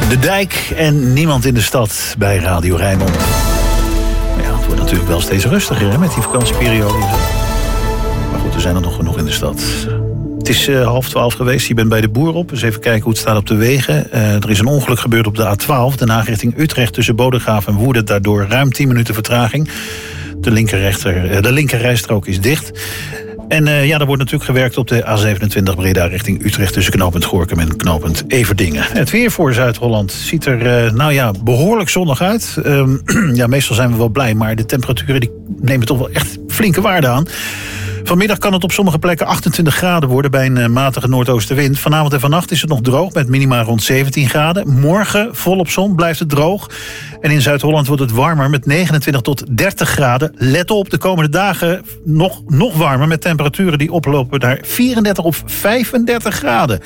De dijk en niemand in de stad bij Radio Rijnmond. Maar ja, het wordt natuurlijk wel steeds rustiger hè, met die vakantieperiode. Maar goed, er zijn er nog genoeg in de stad. Het is 11:30 geweest, je bent bij de Boer op. Dus even kijken hoe het staat op de wegen. Er is een ongeluk gebeurd op de A12, Den Haag richting Utrecht... tussen Bodegraven en Woerden, daardoor ruim 10 minuten vertraging. De linkerrijstrook is dicht. En er wordt natuurlijk gewerkt op de A27 Breda richting Utrecht... tussen knooppunt Gorinchem en knooppunt Everdingen. Het weer voor Zuid-Holland ziet er behoorlijk zonnig uit. Meestal zijn we wel blij, maar de temperaturen die nemen toch wel echt flinke waarde aan. Vanmiddag kan het op sommige plekken 28 graden worden bij een matige noordoostenwind. Vanavond en vannacht is het nog droog met minima rond 17 graden. Morgen volop zon, blijft het droog. En in Zuid-Holland wordt het warmer met 29 tot 30 graden. Let op, de komende dagen nog warmer met temperaturen die oplopen naar 34 of 35 graden.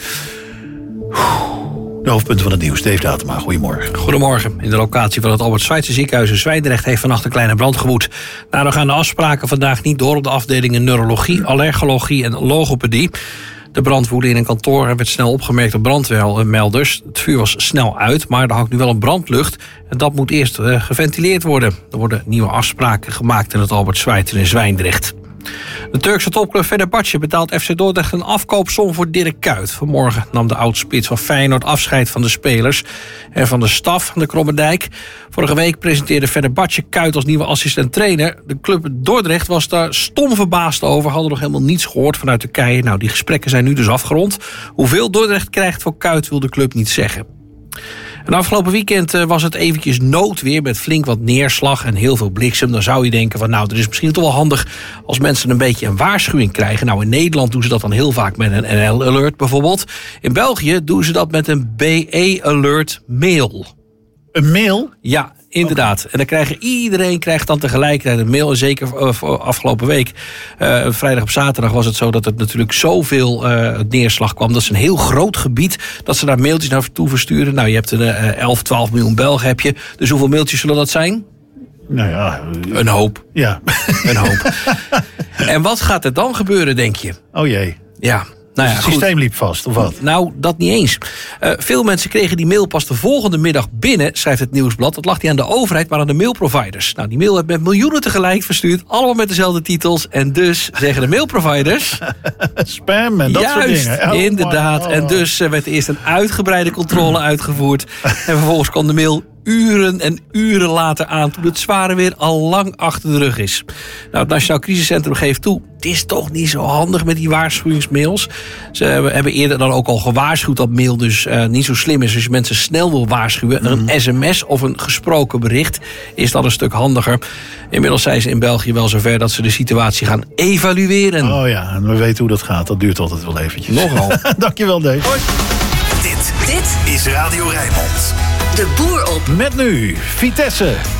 De hoofdpunten van het nieuws. Dave Datema, goedemorgen. Goedemorgen. In de locatie van het Albert Schweitzer ziekenhuis in Zwijndrecht heeft vannacht een kleine brand gewoed. Daardoor gaan de afspraken vandaag niet door op de afdelingen neurologie, allergologie en logopedie. De brand woedde in een kantoor en werd snel opgemerkt door brandmelders. Het vuur was snel uit, maar er hangt nu wel een brandlucht. En dat moet eerst geventileerd worden. Er worden nieuwe afspraken gemaakt in het Albert Schweitzer in Zwijndrecht. De Turkse topclub Fenerbahçe betaalt FC Dordrecht een afkoopsom voor Dirk Kuyt. Vanmorgen nam de oud-spits van Feyenoord afscheid van de spelers en van de staf van de Krommerdijk. Vorige week presenteerde Fenerbahçe Kuyt als nieuwe assistent-trainer. De club Dordrecht was daar stom verbaasd over, hadden nog helemaal niets gehoord vanuit Turkije. Nou, die gesprekken zijn nu dus afgerond. Hoeveel Dordrecht krijgt voor Kuyt wil de club niet zeggen. En afgelopen weekend was het eventjes noodweer met flink wat neerslag en heel veel bliksem. Dan zou je denken van het is misschien toch wel handig als mensen een beetje een waarschuwing krijgen. Nou, in Nederland doen ze dat dan heel vaak met een NL-alert bijvoorbeeld. In België doen ze dat met een BE-alert mail. Een mail? Ja, inderdaad. En iedereen krijgt dan tegelijkertijd een mail. En zeker afgelopen week, vrijdag op zaterdag, was het zo dat het natuurlijk zoveel neerslag kwam. Dat is een heel groot gebied dat ze daar mailtjes naartoe versturen. Nou, je hebt 11, 12 miljoen Belgen heb je. Dus hoeveel mailtjes zullen dat zijn? Nou ja. Een hoop. Ja. Een hoop. En wat gaat er dan gebeuren, denk je? Oh jee. Ja. Nou ja, het systeem liep vast, of wat? Nou, dat niet eens. Veel mensen kregen die mail pas de volgende middag binnen, schrijft het Nieuwsblad. Dat lag niet aan de overheid, maar aan de mailproviders. Nou, die mail werd met miljoenen tegelijk verstuurd, allemaal met dezelfde titels. En dus zeggen de mailproviders... Spam en dat soort dingen. Juist, inderdaad. En dus werd eerst een uitgebreide controle uitgevoerd. En vervolgens kwam de mail uren en uren later aan, toen het zware weer al lang achter de rug is. Nou, het Nationaal Crisiscentrum geeft toe, het is toch niet zo handig met die waarschuwingsmails. Ze hebben eerder dan ook al gewaarschuwd dat mail dus niet zo slim is als je mensen snel wil waarschuwen. Een sms of een gesproken bericht is dat een stuk handiger. Inmiddels zijn ze in België wel zover dat ze de situatie gaan evalueren. Oh ja, en we weten hoe dat gaat. Dat duurt altijd wel eventjes. Nogal. Dankjewel, Dave. Hoi. Dit is Radio Rijnmond. De Boer op. Met nu Vitesse.